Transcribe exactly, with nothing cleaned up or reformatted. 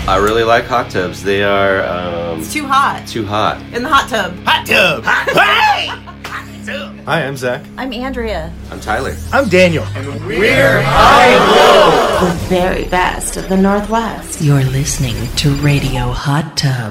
I really like hot tubs. They are um, It's too hot. too hot. In the hot tub. Hot tub. Hey! Hot tub. Hi, I'm Zach. I'm Andrea. I'm Tyler. I'm Daniel. And we're The very best of the Northwest. You're listening to Radio Hot Tub.